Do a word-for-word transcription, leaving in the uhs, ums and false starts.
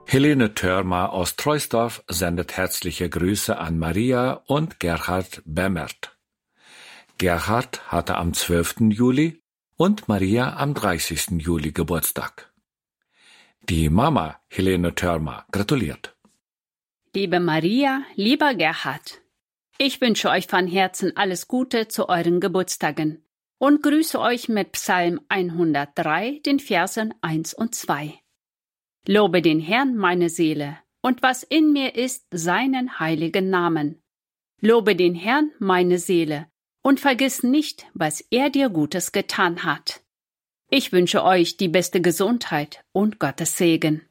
Helene Thörmer aus Troisdorf sendet herzliche Grüße an Maria und Gerhard Bemmert. Gerhard hatte am zwölften Juli und Maria am dreißigsten Juli Geburtstag. Die Mama Helene Thörmer gratuliert. Liebe Maria, lieber Gerhard, ich wünsche euch von Herzen alles Gute zu euren Geburtstagen und grüße euch mit Psalm hundertdrei, den Versen eins und zwei. Lobe den Herrn, meine Seele, und was in mir ist, seinen heiligen Namen. Lobe den Herrn, meine Seele, und vergiss nicht, was er dir Gutes getan hat. Ich wünsche euch die beste Gesundheit und Gottes Segen.